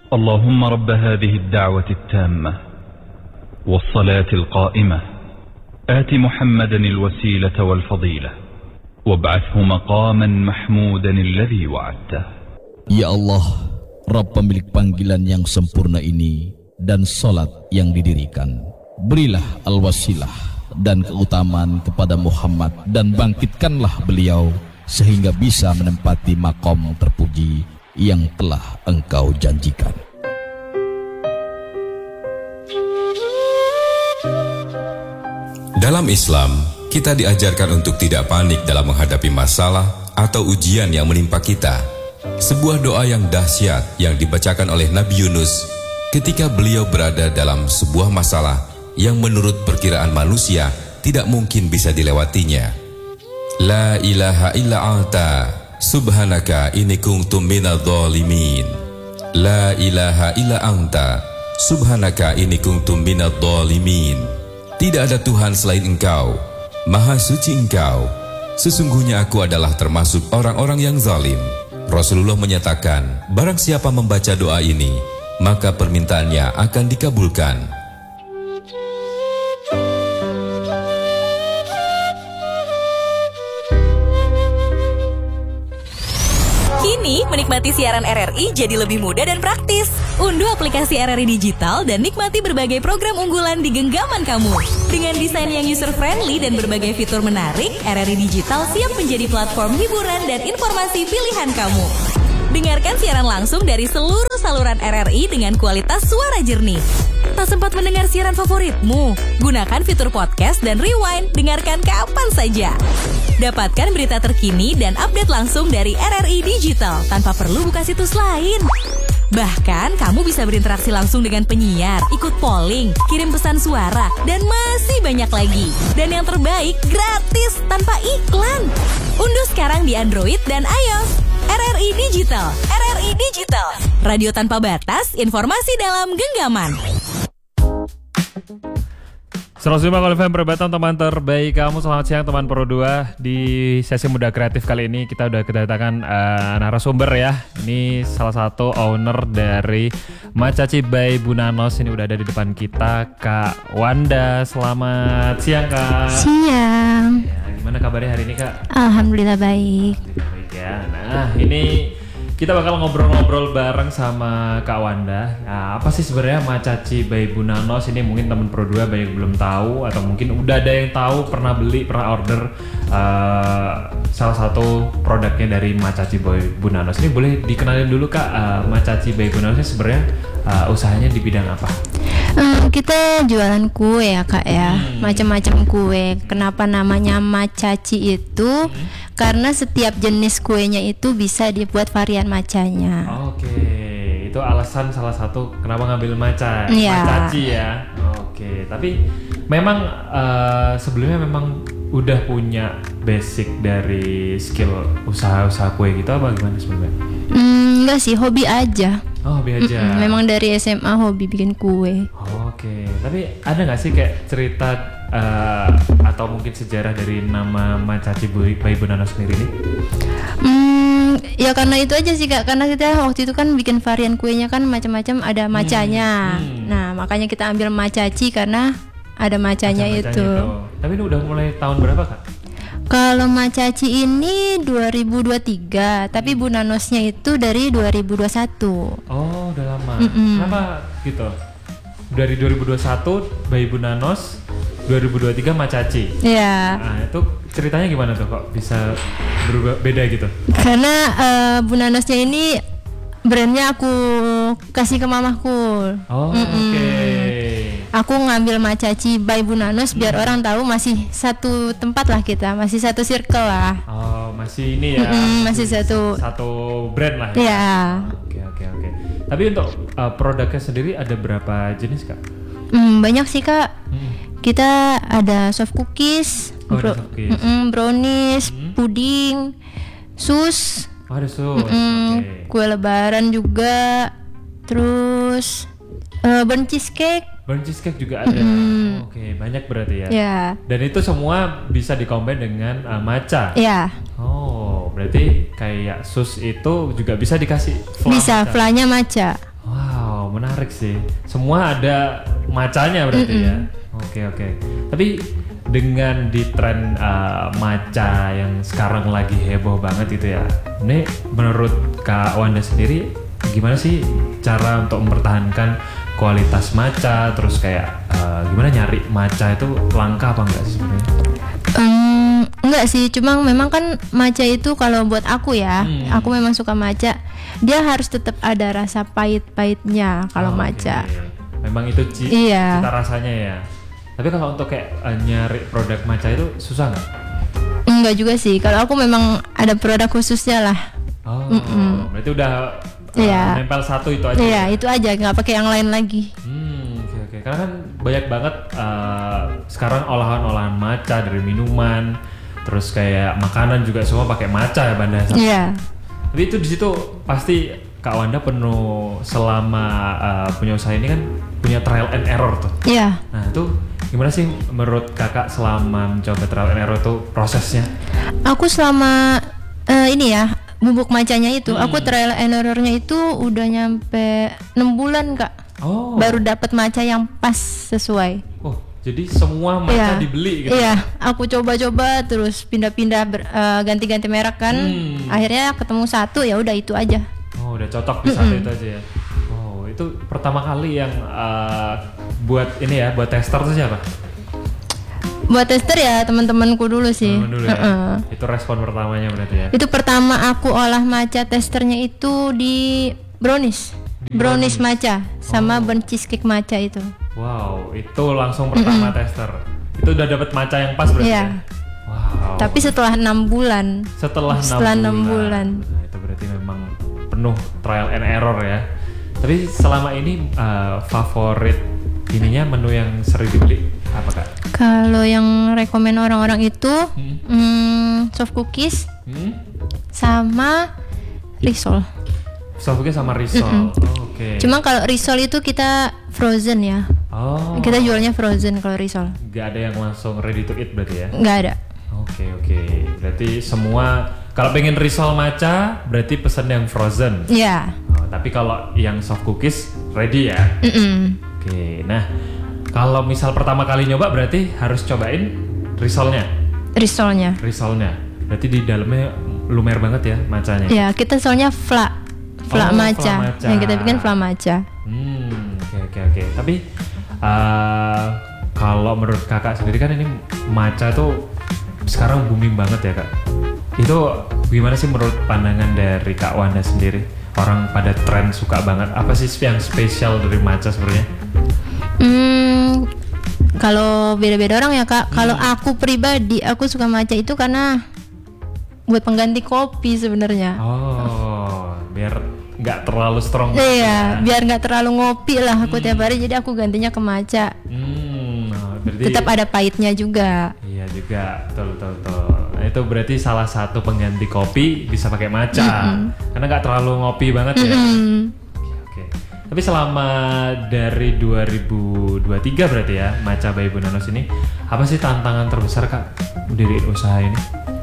اللهم رب هذه الدعوة التامة والصلاة القائمة آت محمدا الوسيلة والفضيلة وابعثه مقاما محمودا الذي وعدته. Ya Allah, Rabb pemilik panggilan yang sempurna ini dan salat yang didirikan, berilah al-wasilah dan keutamaan kepada Muhammad dan bangkitkanlah beliau sehingga bisa menempati maqam terpuji yang telah engkau janjikan. Dalam Islam, kita diajarkan untuk tidak panik dalam menghadapi masalah atau ujian yang menimpa kita. Sebuah doa yang dahsyat yang dibacakan oleh Nabi Yunus ketika beliau berada dalam sebuah masalah yang menurut perkiraan manusia tidak mungkin bisa dilewatinya. La ilaha illa anta subhanaka inni kuntu minadh dhalimin. La ilaha illa anta subhanaka inni kuntu minadh dhalimin. Tidak ada Tuhan selain Engkau, Maha Suci Engkau. Sesungguhnya aku adalah termasuk orang-orang yang zalim. Rasulullah menyatakan, barang siapa membaca doa ini, maka permintaannya akan dikabulkan. Kini, menikmati siaran RRI jadi lebih mudah dan praktis. Unduh aplikasi RRI Digital dan nikmati berbagai program unggulan di genggaman kamu. Dengan desain yang user-friendly dan berbagai fitur menarik, RRI Digital siap menjadi platform hiburan dan informasi pilihan kamu. Dengarkan siaran langsung dari seluruh saluran RRI dengan kualitas suara jernih. Tak sempat mendengar siaran favoritmu? Gunakan fitur podcast dan rewind, dengarkan kapan saja. Dapatkan berita terkini dan update langsung dari RRI Digital tanpa perlu buka situs lain. Bahkan, kamu bisa berinteraksi langsung dengan penyiar, ikut polling, kirim pesan suara, dan masih banyak lagi. Dan yang terbaik, gratis, tanpa iklan. Unduh sekarang di Android dan iOS. RRI Digital. RRI Digital. Radio tanpa batas, informasi dalam genggaman. 105 FM Perbataan, teman terbaik kamu. Selamat siang teman Pro 2. Di sesi Muda Kreatif kali ini kita udah kedatangan narasumber ya. Ini salah satu owner dari Macaci by Bu Nanos. Ini udah ada di depan kita, Kak Wanda. Selamat siang, Kak. Siang. Ya, gimana kabarnya hari ini, Kak? Alhamdulillah baik. Baik ya. Nah, ini kita bakal ngobrol-ngobrol bareng sama Kak Wanda. Nah, apa sih sebenarnya Macaci by Bu Nanos? Ini mungkin teman Pro 2 banyak belum tahu, atau mungkin udah ada yang tahu, pernah beli, pernah order salah satu produknya dari Macaci by Bu Nanos. Ini boleh dikenalin dulu, Kak, Macaci by Bu Nanos sebenarnya usahanya di bidang apa? Kita jualan kue ya, Kak ya. Macam-macam kue. Kenapa namanya Macaci itu? Karena setiap jenis kuenya itu bisa dibuat varian macanya. Oke, itu alasan salah satu kenapa ngambil maca, ya. Macaci ya. Oke, tapi memang sebelumnya memang udah punya basic dari skill usaha-usaha kue gitu apa gimana sebelumnya? Enggak sih, hobi aja. Oh, hobi aja. Memang dari SMA hobi bikin kue. Oke, tapi ada nggak sih kayak cerita atau mungkin sejarah dari nama Macaci by Bu Nanos sendiri nih? Ya karena itu aja sih, Kak. Karena kita waktu itu kan bikin varian kuenya kan macam-macam, ada macanya. Nah, makanya kita ambil Macaci karena ada macanya itu. Tapi ini udah mulai tahun berapa, Kak? Kalau Macaci ini 2023, tapi Bu Nanosnya itu dari 2021. Oh, udah lama. Kenapa gitu? Dari 2021 by Bu Nanos, 2023 Macaci. Iya. Nah, itu ceritanya gimana tuh kok bisa berubah beda gitu? Karena Bu Nanosnya ini brandnya aku kasih ke mamaku. Oh, oke. Aku ngambil Macaci by Bu Nanos biar orang tahu masih satu tempat lah kita, masih satu circle lah. Oh, masih ini ya. Masih satu brand lah ya. Iya. Oke. Tapi untuk produknya sendiri ada berapa jenis, Kak? Banyak sih, Kak. Kita ada soft cookies, brownies, puding, sus. Oh, ada sus. Okay. Kue lebaran juga. Terus burnt cheesecake. Burnt cheesecake juga ada. Oke, banyak berarti ya. Ya. Dan itu semua bisa dikombin dengan matcha. Ya. Oh, berarti kayak sus itu juga bisa dikasih flan. Bisa, flannya matcha. Wow, menarik sih. Semua ada macanya berarti ya. Oke. Tapi dengan di tren matcha yang sekarang lagi heboh banget itu ya. Ini menurut Kak Wanda sendiri gimana sih cara untuk mempertahankan kualitas matcha, terus kayak gimana nyari matcha itu langka apa enggak sih sebenarnya? Enggak sih, cuma memang kan matcha itu kalau buat aku ya, aku memang suka matcha. Dia harus tetap ada rasa pahit-pahitnya kalau matcha. Memang itu iya. cita rasanya ya. Tapi kalau untuk kayak nyari produk matcha itu susah nggak? Enggak juga sih, kalau aku memang ada produk khususnya lah. Berarti udah nempel satu itu aja. Iya, itu aja, nggak pakai yang lain lagi. Oke. Karena kan banyak banget sekarang olahan-olahan matcha dari minuman, terus kayak makanan juga semua pakai matcha ya Banda. Iya. Tapi itu di situ pasti Kak Wanda penuh selama punya usaha ini kan punya trial and error tuh. Iya. Nah itu gimana sih menurut kakak selama mencoba trial and error tuh prosesnya? Aku selama ini ya bubuk matchanya itu, aku trial and errornya itu udah nyampe 6 bulan Kak. Baru dapat matcha yang pas sesuai. Jadi semua matcha dibeli gitu? Iya, aku coba-coba terus pindah-pindah ganti-ganti merek kan. Akhirnya ketemu satu, ya udah itu aja. Udah cocok di satu itu aja ya. Itu pertama kali yang buat ini ya, buat tester tuh siapa? Buat tester ya teman-temanku dulu sih. Ya? Itu respon pertamanya berarti ya? Itu pertama aku olah matcha testernya itu di brownies matcha sama burnt cheesecake matcha itu. Wow, itu langsung pertama tester. Itu udah dapat matcha yang pas berarti ya? Wow. Tapi setelah 6 bulan. Setelah 6 bulan. Nah, itu berarti memang penuh trial and error ya. Tapi selama ini favorit ininya menu yang sering dibeli apa Kak? Kalau yang rekomen orang-orang itu soft cookies sama risol. Soft cookies sama risol. Oke. Cuma kalau risol itu kita frozen ya. Kita jualnya frozen kalau risol. Gak ada yang langsung ready to eat berarti ya? Gak ada. Oke. Berarti semua kalau pengen risol matcha berarti pesen yang frozen. Iya. Tapi kalau yang soft cookies ready ya? Oke. Nah, kalau misal pertama kali nyoba berarti harus cobain risolnya. Berarti di dalamnya lumer banget ya matchanya. Iya, kita soalnya fla matcha. Yang kita bikin fla matcha. Oke. Tapi kalau menurut kakak sendiri kan ini matcha tuh sekarang booming banget ya Kak. Itu gimana sih menurut pandangan dari Kak Wanda sendiri? Orang pada tren suka banget. Apa sih yang spesial dari matcha sebenarnya? Kalau beda-beda orang ya Kak. Kalau aku pribadi, aku suka matcha itu karena buat pengganti kopi sebenarnya. Biar nggak terlalu strong. Iya, biar nggak terlalu ngopi lah aku tiap hari. Jadi aku gantinya ke matcha. Tetap ada pahitnya juga. Iya juga, betul. Nah, itu berarti salah satu pengganti kopi bisa pakai matcha. Karena nggak terlalu ngopi banget ya. Oke. Tapi selama dari 2023 berarti ya Matcha by Bu Nanos ini, apa sih tantangan terbesar Kak mendiriin usaha ini?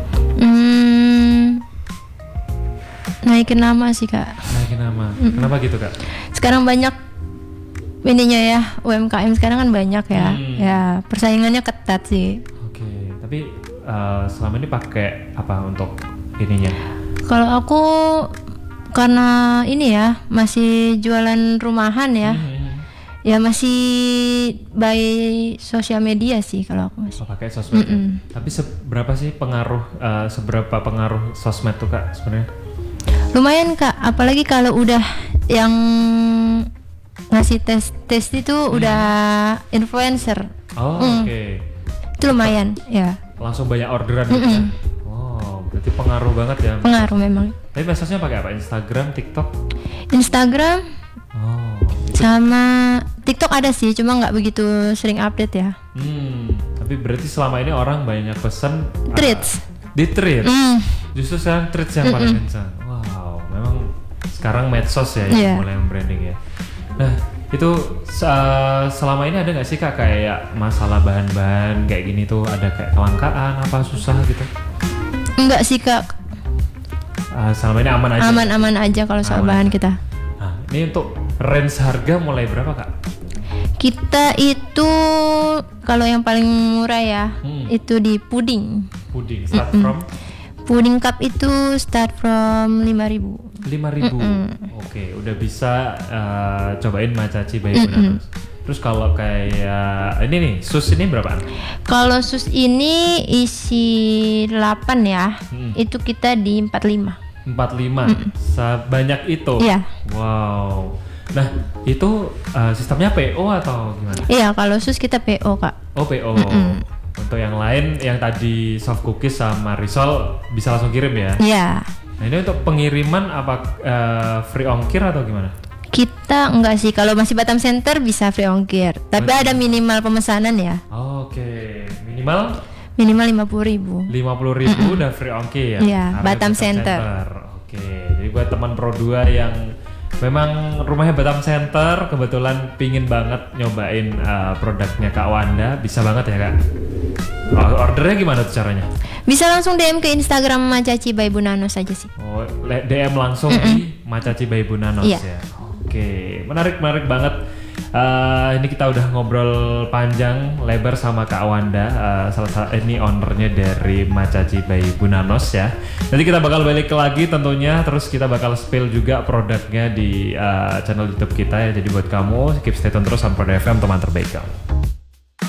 Naikin nama sih Kak. Kenapa gitu Kak? Sekarang banyak ininya ya, UMKM sekarang kan banyak ya. Ya persaingannya ketat sih. Oke. Tapi selama ini pakai apa untuk ininya? Kalau aku karena ini ya masih jualan rumahan ya. Ya masih by sosial media sih kalau aku masih. Pakai sosmed. Tapi seberapa pengaruh sosmed tuh Kak sebenarnya? Lumayan Kak, apalagi kalau udah yang ngasih tes itu udah influencer. Oke. Itu lumayan ya. Langsung banyak orderan gitu ya. Berarti pengaruh banget ya. Pengaruh memang. Tapi medsosnya pakai apa? Instagram, TikTok? Instagram. Sama TikTok ada sih, cuma nggak begitu sering update ya. Tapi berarti selama ini orang banyak pesen treats. Di treats. Justru sekarang treats yang paling kencang. Wow, memang sekarang medsos ya yang mulai branding ya. Nah, itu selama ini ada nggak sih Kak kayak masalah bahan-bahan kayak gini tuh ada kayak kelangkaan apa susah gitu? Enggak sih Kak. Selama ini aman aja. Aman aja kalau soal bahan kita. Nah, ini untuk Range harga mulai berapa Kak? Kita itu kalau yang paling murah ya, itu di puding. Puding start from Puding cup itu start from 5.000. 5.000. Oke, udah bisa cobain Macaci by Bunanos. Terus kalau kayak ini nih, sus ini berapaan? Kalau sus ini isi 8 ya, itu kita di 45. 45. Sebanyak itu. Iya. Wow. Nah, itu sistemnya PO atau gimana? Iya, kalau sus kita PO, Kak. Oh, PO. Untuk yang lain, yang tadi soft cookies sama risol bisa langsung kirim ya? Iya. Nah, ini untuk pengiriman apa free ongkir atau gimana? Kita enggak sih, kalau masih Batam Center bisa free ongkir. Tapi ada minimal pemesanan ya. Oke. Minimal 50.000. 50.000 udah free ongkir ya? Iya, Area Batam Center. Oke, jadi buat teman Pro 2 yang memang rumahnya Batam Center, kebetulan pingin banget nyobain produknya Kak Wanda, bisa banget ya Kak? Ordernya gimana tuh caranya? Bisa langsung DM ke Instagram Macaci by Bunanos aja sih. Oh, DM langsung di Macaci by Bunanos ya? Oke, menarik banget. Ini kita udah ngobrol panjang lebar sama Kak Wanda, ini ownernya dari Macaci by Bunanos ya. Nanti kita bakal balik lagi tentunya, terus kita bakal spill juga produknya di channel YouTube kita ya. Jadi buat kamu keep stay tune terus sama Pro FM, teman terbaik kamu.